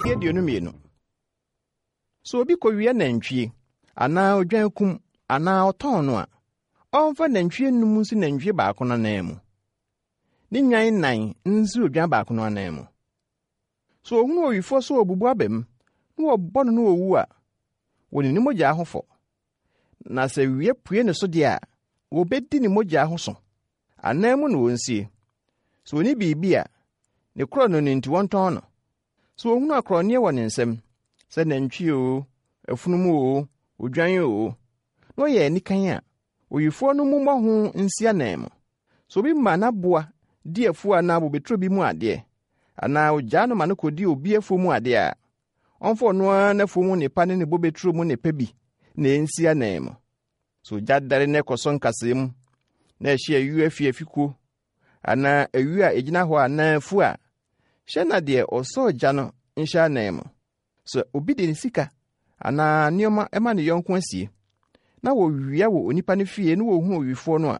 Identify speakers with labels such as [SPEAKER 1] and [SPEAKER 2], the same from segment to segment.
[SPEAKER 1] Yedionu mienu. So obi kowie nantwie ana odwan kum ana oton no a onfa nantwie num si nantwie baako na namu. Ni nwan nan nsi odwan baako na namu. So ohunu oyifo so obubu abem no obono no owu a woni ni mogya ahofo. Na se wie pue ne so de a wo bedi ni mogya ahoso. Anamu no wonsie. So ni bibia ne kro no ni nti wonton no. So ohunu akro ne wɔ ne nsam sɛ nantwie o afunumu o odwan o no ye nikan a oyifo no mumɔ ho nsia nam. So bi ma na boa di afu ana bo betro bi mu ade ana ogya no ma no kodi obi afu mu ade a onfo no na afu mu ne pa ne bo betro mu ne pa bi na nsia nam. So jadare ne koson kasem na ehia UF afikuo ana awu a egina ho ana afu a hye na de oso ogya no nhya nam. So obi de sika ana nioma ema ne yonko asie na wo wia wo onipa ne fie no wo hu owifo no a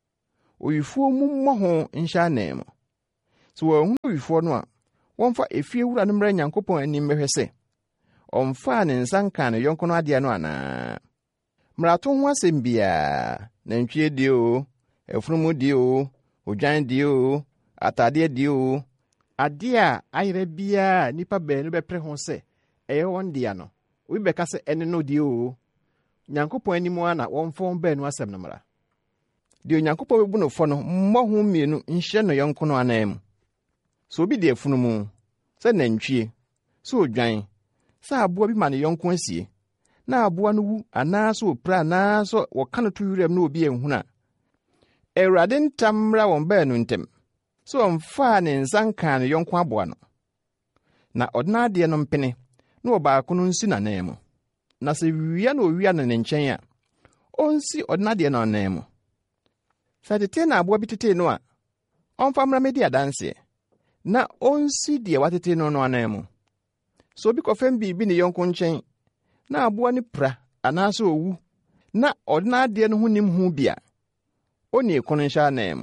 [SPEAKER 1] oyifo mummo ho nhya nam. So wo hu owifo no a wonfa efie wura no mra Nyankopɔn anim mehwe se omfa ne nsanka ne yonko no ade no ana mrato ho asem bia nantwie die o efunumu die o odwan die o atade die o ade a ayere bia nipa be no bepre ho se eye won dia no we beka se ene no die o Nyankopɔn animu ana wonfon be no asem no mra de Nyankopɔn bebu no fo no mmɔ ho mienu nhye no yonko no anam. So obi de efunumu se nantwie so odwan sa aboa bi ma ne yonko asie na aboa no wu ana so opra na so woka no to yuram na obi enhuna Ewurade ntamra won ba no ntem so omfa ne nsanka ne yonko aboa no na odna de no mpene na obaako no nsi na nam. Na se wia na owia na ne nkyɛn a onsi odna de no nam. Sa tete na aboa bi tete no a onfa mra medi adanse na onsi de watete no no anam. So bi kofem bi ne yonko nkyɛn na aboa ni pra ana so owu na odna de no hunim hu bia oni ekono nhya anam.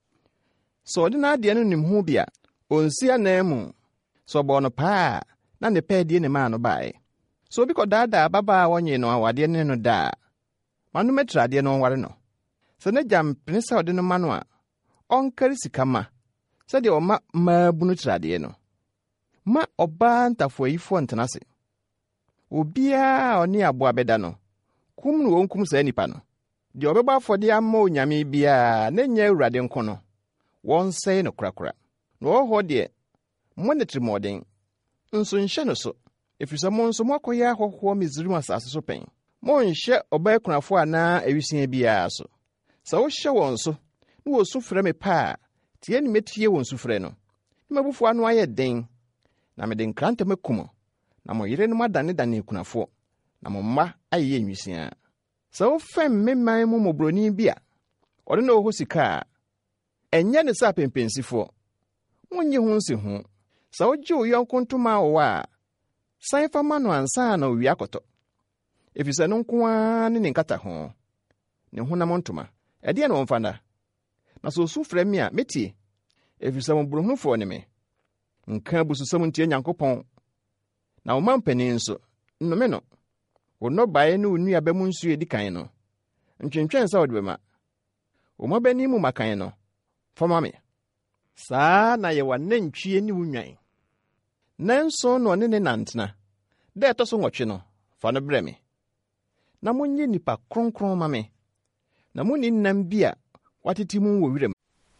[SPEAKER 1] So odna de no nim hu bia onsi anam. So bono pa na ne pa die ne ma no bae. So bi ko dada baba wonye no awade ne no da manu metra de no ware no. So ne jam prinsa ode no ma no a onkari sikama se de o ma bunu trade no ma oba ntafo yifo ntenase obia oni aboa beda no kum no wonkum sa nipa no de obeba afode amma onyame bia na nya Awurade nko no won sei no krakra no ho de monetri modern nso nhye no so efisa mo nso makoya hoho Misrim asase so pen mo nhye oba kunafo ana awisia bia so sa wo hye won so no wo su frɛ me pa tie ni metie won su frɛ no ni mabufo anu aye den na me den kranta mekum na mo yire no madane dane kunafo na mo mma aye nwisia sa wo fem memman mu mobroni bia ɔde na ho sika enye ne sa pempensifo wonye ho nsi ho sa wo gye oyonko ntoma wo a san fa ma no ansa na owi akoto efisa no nko a ne nkata ho ne honam ntoma ɛde na wonfanda na so su frɛ me a metie efisa mo brohunfo ne me nka bususam ntie Nyankopɔn na wo mampani nso nnome no wo no bae ne onua ba mu nsu edikan no ntwentwen sa wode bema wo mabani mu makan no fama me saa na ye wanantwie ni wunwan nanso no ne nantena da etoso nwɔtwe no fa no brɛ me na monye nipa kronkron ma me na moni nam bia wateti mu wo wirem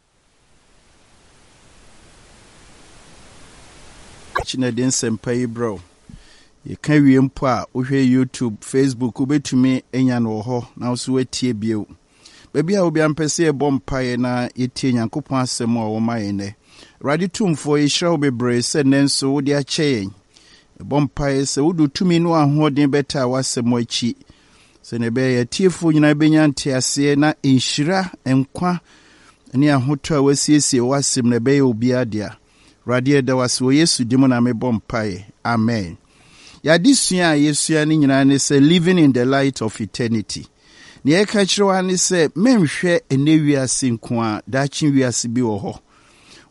[SPEAKER 2] Chineden Senpai bro ye kan wie mpo a wohwe YouTube Facebook ubetumi enya no ho na wo so watie bio baby a obi ampese e bompae na yetie Nyankopɔn asɛm a wo maye ne radi tumfo ye hira obebre se nenso wo de akyɛ bompae se wudu tumi no ahoden beta wasɛm achi se ne be ye tiefo nyina benya ntiase na enhyira enkwa ne ahoto a wasiesie wasɛm ne be ye obi adea radi da waso Yesu dimo na me bompae amen. Yadisua Yesua ni nyina ne se living in the light of eternity. Ni eka kyerwa ne se menhwe enewiase nko a daakye wiase bi wo ho.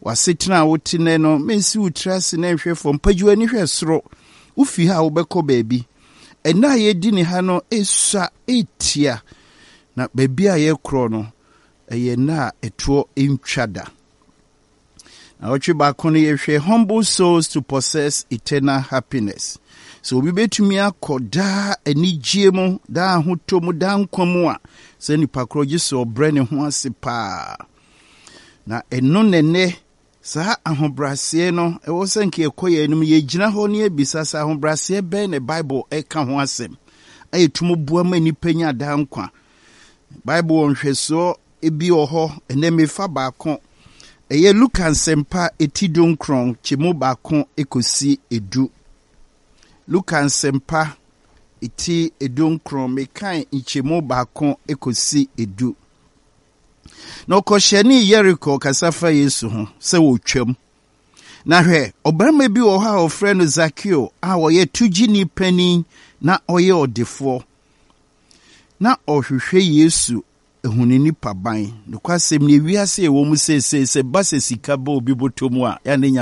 [SPEAKER 2] wasetena a wote ne no mensi utrase na nhwe fo mpagiwa ni hwe soro ufi ha wobekọ baabi ena ye di ni ha no esua etia na baabi a ye kro no eye na eto entwada na otwe ba kono ye hwe humble souls to possess eternal happiness. So obi betumi akoda anigye mu da ahoto mu da nkwamu a se nipa kro gye so obre ne ho ase pa na eno nene sa ahobrase no ewo senke ekoye enum ye gina ho ne ebisa sa ahobrase be ne Bible eka ho asem ayetumo bua ma nipa nya da nkwa Bible onhweso ebi oho ene mefa baako eye Luka nsempa etidonkron chemu baako ekosi edu Luka nsempa eti edonkron mekan ichemu baako ekosi edu na okoshani Jericho kasafa Yesu ho se wotwam na hwe obarama bi wo ha ofre no Zakeo a woye tugini pani na oye odefo na ohwehwe Yesu ehunini paban no kwasem ne wiase ewo mu se ba se sika ba obi botomu a ya